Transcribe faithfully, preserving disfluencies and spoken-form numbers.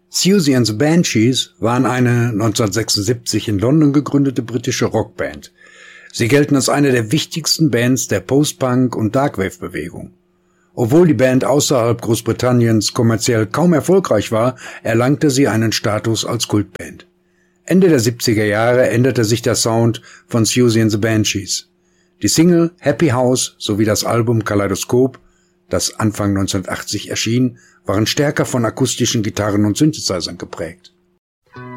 Siouxsie and the Banshees waren eine neunzehnhundertsechsundsiebzig in London gegründete britische Rockband. Sie gelten als eine der wichtigsten Bands der Post-Punk- und Darkwave-Bewegung. Obwohl die Band außerhalb Großbritanniens kommerziell kaum erfolgreich war, erlangte sie einen Status als Kultband. Ende der siebziger Jahre änderte sich der Sound von Siouxsie and the Banshees. Die Single Happy House sowie das Album Kaleidoskop, das Anfang neunzehnhundertachtzig erschien, waren stärker von akustischen Gitarren und Synthesizern geprägt.